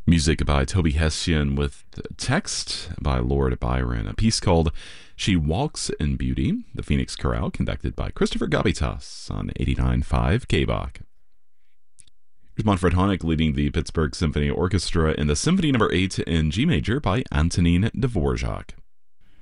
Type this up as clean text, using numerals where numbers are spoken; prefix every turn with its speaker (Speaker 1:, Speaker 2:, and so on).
Speaker 1: Music by Toby Hessian with text by Lord Byron. A piece called She Walks in Beauty, the Phoenix Chorale, conducted by Christopher Gabitas on 89.5 KBOK. Here's Manfred Honeck leading the Pittsburgh Symphony Orchestra in the Symphony No. 8 in G major by Antonin Dvorak.